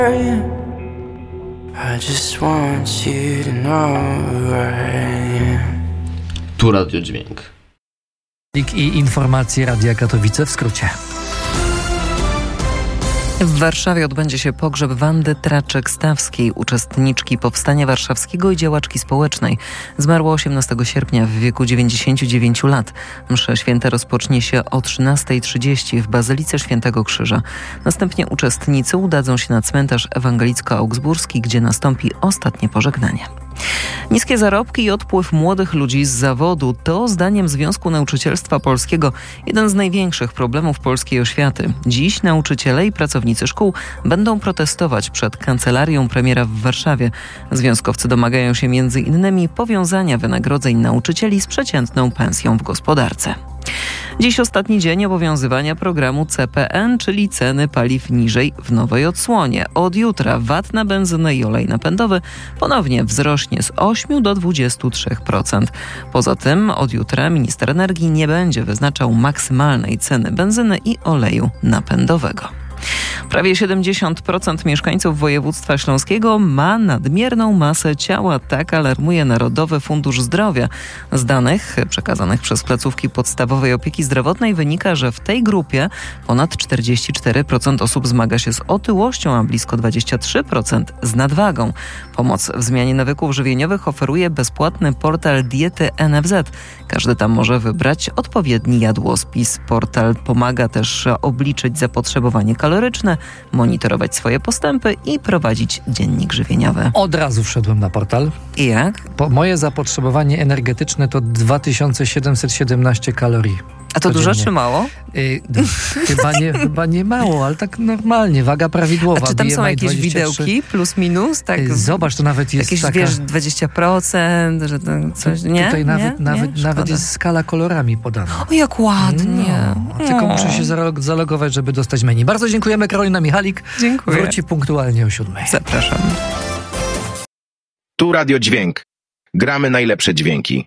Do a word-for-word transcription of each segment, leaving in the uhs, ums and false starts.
I just want you to know I am. Tu Radio Dźwięk. I informacje Radia Katowice w skrócie. W Warszawie odbędzie się pogrzeb Wandy Traczek-Stawskiej, uczestniczki Powstania Warszawskiego i działaczki społecznej. Zmarła osiemnastego sierpnia w wieku dziewięćdziesięciu dziewięciu lat. Msze święte rozpocznie się o trzynasta trzydzieści w Bazylice Świętego Krzyża. Następnie uczestnicy udadzą się na cmentarz ewangelicko-augsburski, gdzie nastąpi ostatnie pożegnanie. Niskie zarobki i odpływ młodych ludzi z zawodu to, zdaniem Związku Nauczycielstwa Polskiego, jeden z największych problemów polskiej oświaty. Dziś nauczyciele i pracownicy szkół będą protestować przed kancelarią premiera w Warszawie. Związkowcy domagają się między innymi powiązania wynagrodzeń nauczycieli z przeciętną pensją w gospodarce. Dziś ostatni dzień obowiązywania programu C P N, czyli ceny paliw niżej w nowej odsłonie. Od jutra V A T na benzynę i olej napędowy ponownie wzrośnie z ośmiu do dwudziestu trzech procent. Poza tym od jutra minister energii nie będzie wyznaczał maksymalnej ceny benzyny i oleju napędowego. Prawie siedemdziesiąt procent mieszkańców województwa śląskiego ma nadmierną masę ciała, tak alarmuje Narodowy Fundusz Zdrowia. Z danych przekazanych przez placówki podstawowej opieki zdrowotnej wynika, że w tej grupie ponad czterdzieści cztery procent osób zmaga się z otyłością, a blisko dwadzieścia trzy procent z nadwagą. Pomoc w zmianie nawyków żywieniowych oferuje bezpłatny portal Diety N F Z. Każdy tam może wybrać odpowiedni jadłospis. Portal pomaga też obliczyć zapotrzebowanie kaloryczne, monitorować swoje postępy i prowadzić dziennik żywieniowy. Od razu wszedłem na portal. I jak? Po moje zapotrzebowanie energetyczne to dwa tysiące siedemset siedemnaście kalorii. A to codziennie. dużo czy mało? Yy, chyba, nie, chyba nie mało, ale tak normalnie, waga prawidłowa. A czy tam B M I są jakieś dwadzieścia trzy. widełki plus minus? Tak, Yy, Zobacz, to nawet jest jakieś, taka... wiesz, dwadzieścia procent, że to coś... Nie? Tutaj nawet, nie? nawet, nie? nawet jest skala kolorami podana. O, jak ładnie. No, tylko muszę się zalogować, żeby dostać menu. Bardzo dziękujemy. Karolina Michalik. Dziękuję. Wróci punktualnie o siódmej. Zapraszam. Tu Radio Dźwięk. Gramy najlepsze dźwięki.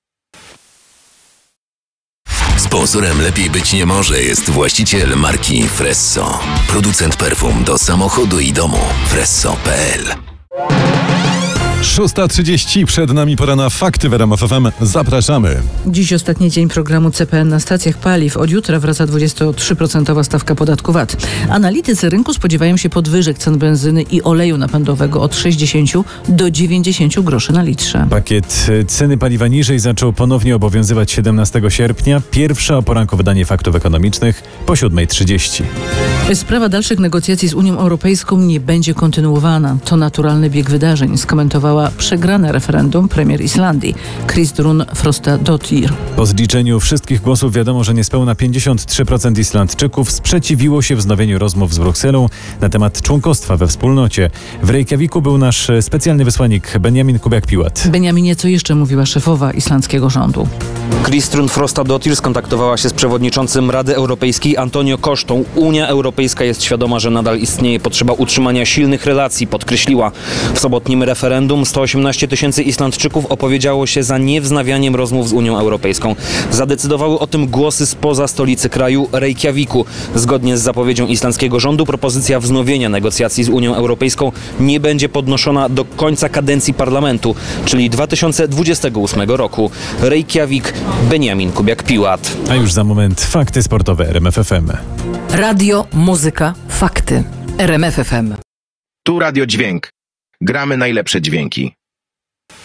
Sponsorem lepiej być nie może jest właściciel marki Fresso. Producent perfum do samochodu i domu. Fresso kropka p l. szósta trzydzieści, przed nami pora na fakty w R M F F M. Zapraszamy. Dziś ostatni dzień programu C P N na stacjach paliw. Od jutra wraca dwudziestotrzyprocentowa stawka podatku V A T. Analitycy rynku spodziewają się podwyżek cen benzyny i oleju napędowego od sześćdziesięciu do dziewięćdziesięciu groszy na litrze. Pakiet ceny paliwa niżej zaczął ponownie obowiązywać siedemnastego sierpnia. Pierwsze o poranku wydanie faktów ekonomicznych po siódmej trzydzieści. Sprawa dalszych negocjacji z Unią Europejską nie będzie kontynuowana. To naturalny bieg wydarzeń, skomentowała przegrane referendum premier Islandii, Kristrún Frostadóttir. Po zliczeniu wszystkich głosów wiadomo, że niespełna pięćdziesiąt trzy procent Islandczyków sprzeciwiło się wznowieniu rozmów z Brukselą na temat członkostwa we wspólnocie. W Reykjaviku był nasz specjalny wysłannik Benjamin Kubiak-Piłat. Benjaminie, co jeszcze mówiła szefowa islandzkiego rządu? Kristrún Frostadóttir skontaktowała się z przewodniczącym Rady Europejskiej Antonio Costą. Unia Europejska jest świadoma, że nadal istnieje potrzeba utrzymania silnych relacji, podkreśliła. W sobotnim referendum sto osiemnaście tysięcy Islandczyków opowiedziało się za niewznawianiem rozmów z Unią Europejską. Zadecydowały o tym głosy spoza stolicy kraju, Reykjaviku. Zgodnie z zapowiedzią islandzkiego rządu propozycja wznowienia negocjacji z Unią Europejską nie będzie podnoszona do końca kadencji parlamentu, czyli dwa tysiące dwudziestego ósmego roku. Reykjavik, Benjamin Kubiak-Piłat. A już za moment fakty sportowe R M F F M. Radio, muzyka, fakty. R M F F M. Tu Radio Dźwięk. Gramy najlepsze dźwięki.